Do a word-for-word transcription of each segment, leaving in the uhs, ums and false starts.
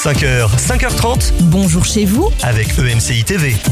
cinq heures, cinq heures trente. Bonjour chez vous avec E M C I T V.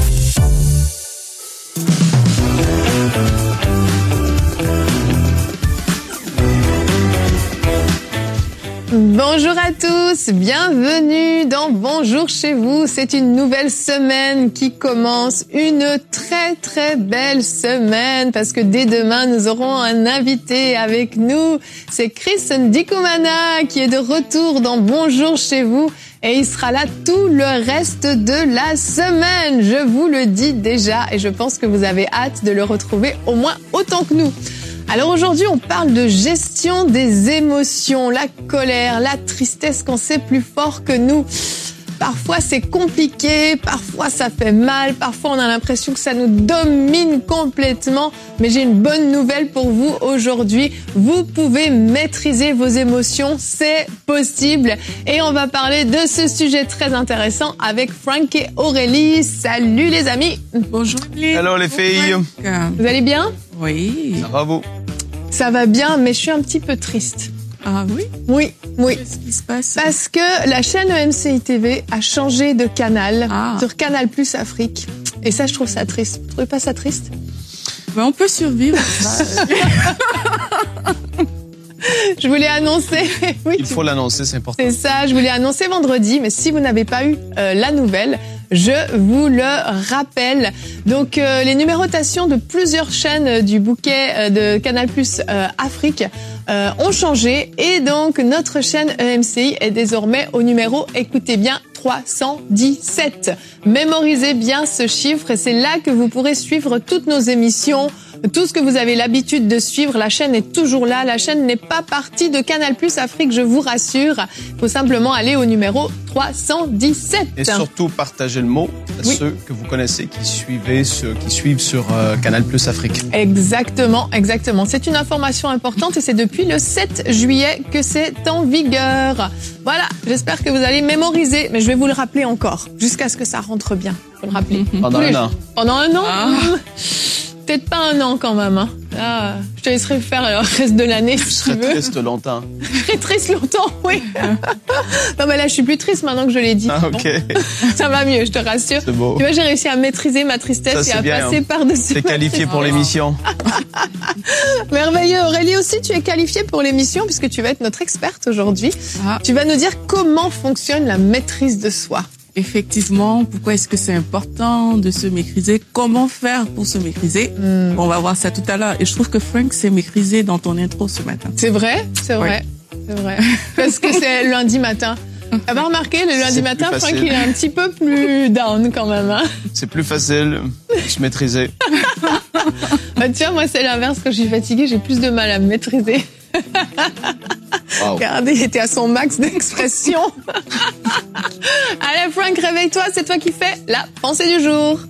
Bonjour à tous, bienvenue dans Bonjour chez vous. C'est une nouvelle semaine qui commence, une très très belle semaine parce que dès demain nous aurons un invité avec nous. C'est Chris Ndikumana qui est de retour dans Bonjour chez vous et il sera là tout le reste de la semaine. Je vous le dis déjà et je pense que vous avez hâte de le retrouver au moins autant que nous. Alors aujourd'hui, on parle de gestion des émotions, la colère, la tristesse quand c'est plus fort que nous. Parfois c'est compliqué, parfois ça fait mal, parfois on a l'impression que ça nous domine complètement. Mais j'ai une bonne nouvelle pour vous aujourd'hui. Vous pouvez maîtriser vos émotions, c'est possible. Et on va parler de ce sujet très intéressant avec Frank et Aurélie. Salut les amis. Bonjour les. Hello les filles. Vous allez bien? Oui. Ça va vous? Ça va bien, mais je suis un petit peu triste. Ah oui? Oui, oui. Qu'est-ce qui se passe? Parce que la chaîne E M C I T V a changé de canal ah. sur Canal Plus Afrique. Et ça, je trouve ça triste. Vous trouvez pas ça triste? Ben, on peut survivre. Je voulais annoncer... Oui, Il faut l'annoncer, c'est important. C'est ça, je voulais annoncer vendredi, mais si vous n'avez pas eu euh, la nouvelle, je vous le rappelle. Donc, euh, les numérotations de plusieurs chaînes du bouquet euh, de Canal Plus euh, Afrique euh, ont changé. Et donc, notre chaîne E M C I est désormais au numéro, écoutez bien, trois cent dix-sept. Mémorisez bien ce chiffre et c'est là que vous pourrez suivre toutes nos émissions, tout ce que vous avez l'habitude de suivre. La chaîne est toujours là. La chaîne n'est pas partie de Canal Plus Afrique, je vous rassure. Il faut simplement aller au numéro trois cent dix-sept. Et surtout, partagez le mot à oui. ceux que vous connaissez qui, suivez, ceux qui suivent sur euh, Canal Plus Afrique. Exactement, exactement. C'est une information importante et c'est depuis le sept juillet que c'est en vigueur. Voilà, j'espère que vous allez mémoriser, mais je vais vous le rappeler encore, jusqu'à ce que ça rentre bien. Faut le rappeler. Pendant un an. Pendant un an ah. Peut-être pas un an quand même. Hein. Ah, je te laisserai faire le reste de l'année si tu serais tu veux. triste longtemps. Je serais triste longtemps, oui. Non mais là je suis plus triste maintenant que je l'ai dit. Ah, ok. Bon. Ça va mieux, je te rassure. C'est beau. Tu vois, j'ai réussi à maîtriser ma tristesse Ça, et à bien, passer hein. par-dessus. T'es qualifié pour l'émission. Merveilleux. Aurélie aussi, tu es qualifiée pour l'émission puisque tu vas être notre experte aujourd'hui. Ah. Tu vas nous dire comment fonctionne la maîtrise de soi. Effectivement, pourquoi est-ce que c'est important de se maîtriser? Comment faire pour se maîtriser? mm. On va voir ça tout à l'heure. Et je trouve que Frank s'est maîtrisé dans ton intro ce matin. C'est vrai, c'est vrai, oui. c'est vrai. Parce que c'est lundi matin. T'as pas remarqué, le lundi matin, Frank, il est un petit peu plus down quand même. Hein. C'est plus facile de se maîtriser. Bah, tu vois, moi, c'est l'inverse. Quand je suis fatiguée, j'ai plus de mal à me maîtriser. Wow. Regardez, il était à son max d'expression. Allez, Frank, réveille-toi, c'est toi qui fais la pensée du jour.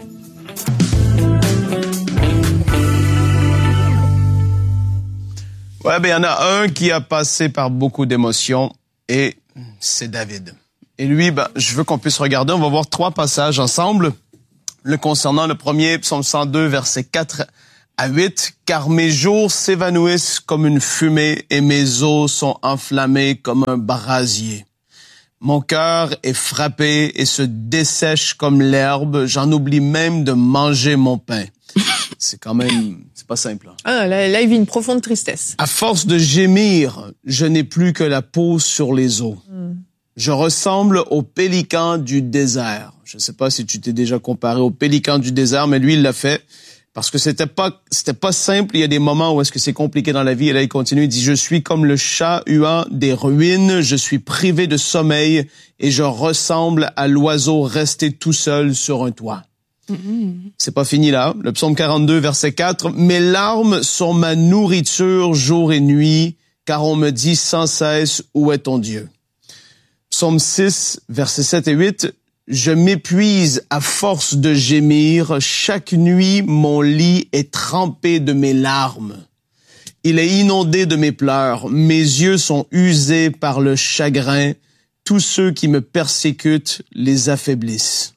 Ouais, ben, il y en a un qui a passé par beaucoup d'émotions et c'est David. Et lui, ben, je veux qu'on puisse regarder, on va voir trois passages ensemble. Le concernant, le premier, Psaume cent deux, versets quatre à huit. Car mes jours s'évanouissent comme une fumée et mes os sont enflammés comme un brasier. Mon cœur est frappé et se dessèche comme l'herbe. J'en oublie même de manger mon pain. C'est quand même, c'est pas simple. Hein. Ah, là, là, il vit une profonde tristesse. À force de gémir, je n'ai plus que la peau sur les os. Mm. Je ressemble au pélican du désert. Je ne sais pas si tu t'es déjà comparé au pélican du désert, mais lui, il l'a fait. Parce que c'était pas, c'était pas simple. Il y a des moments où est-ce que c'est compliqué dans la vie. Et là, il continue. Il dit, je suis comme le chat huant des ruines. Je suis privé de sommeil et je ressemble à l'oiseau resté tout seul sur un toit. Mm-hmm. C'est pas fini là. Le psaume quarante-deux, verset quatre. Mes larmes sont ma nourriture jour et nuit, car on me dit sans cesse, où est ton Dieu? Psaume six, versets sept et huit. Je m'épuise à force de gémir. Chaque nuit, mon lit est trempé de mes larmes. Il est inondé de mes pleurs. Mes yeux sont usés par le chagrin. Tous ceux qui me persécutent les affaiblissent.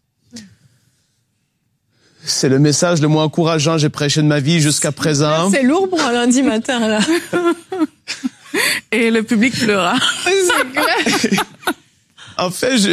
C'est le message le moins encourageant que j'ai prêché de ma vie jusqu'à présent. C'est lourd pour un lundi matin, là. Et le public pleura. C'est clair. En fait, je,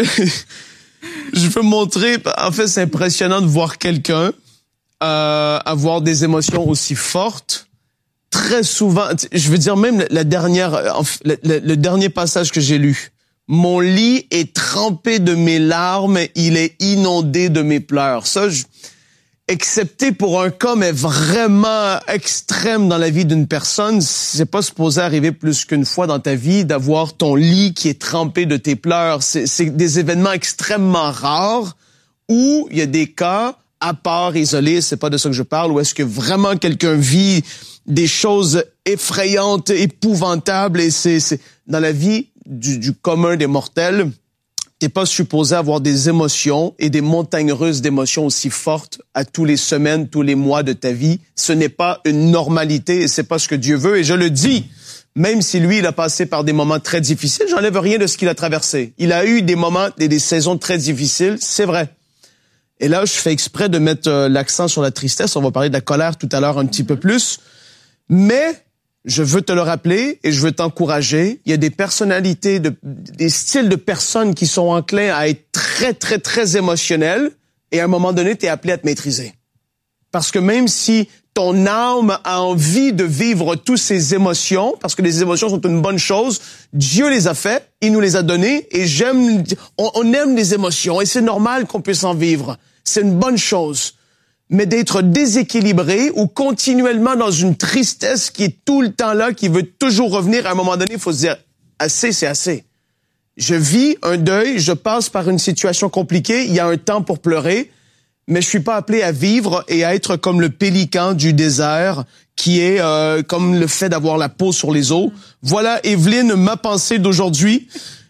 je veux montrer, en fait, c'est impressionnant de voir quelqu'un euh, avoir des émotions aussi fortes. Très souvent, je veux dire même la dernière, le, le, le dernier passage que j'ai lu. Mon lit est trempé de mes larmes, il est inondé de mes pleurs. Ça, je, excepté pour un cas, mais vraiment extrême dans la vie d'une personne, c'est pas supposé arriver plus qu'une fois dans ta vie d'avoir ton lit qui est trempé de tes pleurs. C'est, c'est des événements extrêmement rares où il y a des cas à part, isolés, c'est pas de ça que je parle, où est-ce que vraiment quelqu'un vit des choses effrayantes, épouvantables, et c'est, c'est dans la vie du, du commun des mortels, t'es pas supposé avoir des émotions et des montagnes russes d'émotions aussi fortes à tous les semaines, tous les mois de ta vie. Ce n'est pas une normalité et c'est pas ce que Dieu veut. Et je le dis, même si lui, il a passé par des moments très difficiles, j'enlève rien de ce qu'il a traversé. Il a eu des moments et des saisons très difficiles, c'est vrai. Et là, je fais exprès de mettre euh, l'accent sur la tristesse. On va parler de la colère tout à l'heure un petit peu plus. Mais je veux te le rappeler et je veux t'encourager. Il y a des personnalités, de, des styles de personnes qui sont enclins à être très, très, très émotionnels. Et à un moment donné, tu es appelé à te maîtriser. Parce que même si ton âme a envie de vivre toutes ces émotions, parce que les émotions sont une bonne chose, Dieu les a faites, il nous les a données, et j'aime, on, on aime les émotions, et c'est normal qu'on puisse en vivre. C'est une bonne chose. Mais d'être déséquilibré ou continuellement dans une tristesse qui est tout le temps là, qui veut toujours revenir, à un moment donné, il faut se dire, assez, c'est assez. Je vis un deuil, je passe par une situation compliquée, il y a un temps pour pleurer, mais je suis pas appelé à vivre et à être comme le pélican du désert, qui est euh, comme le fait d'avoir la peau sur les os. Voilà, Evelyne, ma pensée d'aujourd'hui.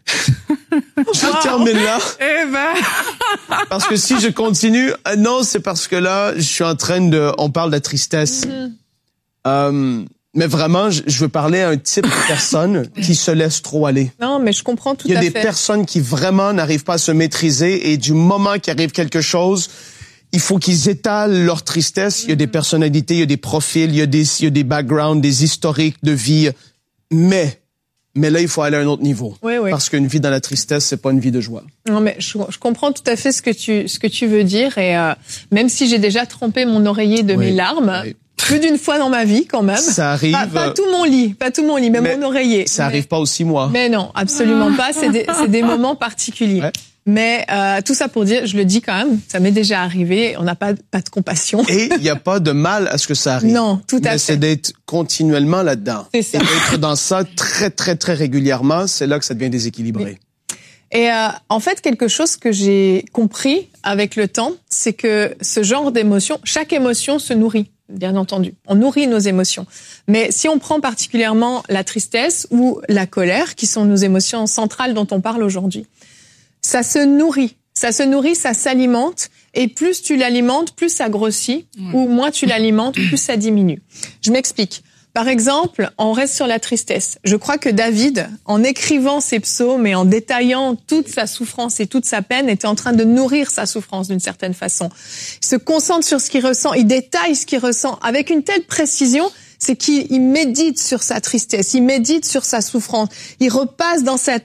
Je wow. termine là. Eh ben. Parce que si je continue, euh, non, c'est parce que là, je suis en train de, on parle de la tristesse. Mm-hmm. Euh, mais vraiment, je, je veux parler à un type de personne qui se laisse trop aller. Non, mais je comprends tout à fait. Il y a des fait. personnes qui vraiment n'arrivent pas à se maîtriser et du moment qu'il arrive quelque chose, il faut qu'ils étalent leur tristesse. Il y a des personnalités, il y a des profils, il y a des, il y a des backgrounds, des historiques de vie. Mais, mais là, il faut aller à un autre niveau. Oui, oui. Parce qu'une vie dans la tristesse, c'est pas une vie de joie. Non, mais je, je comprends tout à fait ce que tu, ce que tu veux dire. Et euh, même si j'ai déjà trempé mon oreiller de oui, mes larmes, oui. plus d'une fois dans ma vie, quand même. Ça arrive. Pas, pas tout mon lit, pas tout mon lit, mais, mais mon oreiller. Ça mais, arrive pas aussi moi. Mais non, absolument pas. C'est des, c'est des moments particuliers. Ouais. Mais euh, tout ça pour dire, je le dis quand même, ça m'est déjà arrivé, on n'a pas, pas de compassion. Et il n'y a pas de mal à ce que ça arrive. Non, tout à Mais fait. c'est d'être continuellement là-dedans. C'est ça. Et d'être dans ça très, très, très régulièrement, c'est là que ça devient déséquilibré. Oui. Et euh, en fait, quelque chose que j'ai compris avec le temps, c'est que ce genre d'émotion, chaque émotion se nourrit, bien entendu. On nourrit nos émotions. Mais si on prend particulièrement la tristesse ou la colère, qui sont nos émotions centrales dont on parle aujourd'hui, ça se nourrit, ça se nourrit, ça s'alimente, et plus tu l'alimentes, plus ça grossit, ouais. ou moins tu l'alimentes, plus ça diminue. Je m'explique. Par exemple, on reste sur la tristesse. Je crois que David, en écrivant ses psaumes et en détaillant toute sa souffrance et toute sa peine, était en train de nourrir sa souffrance d'une certaine façon. Il se concentre sur ce qu'il ressent, il détaille ce qu'il ressent avec une telle précision, c'est qu'il médite sur sa tristesse, il médite sur sa souffrance, il repasse dans sa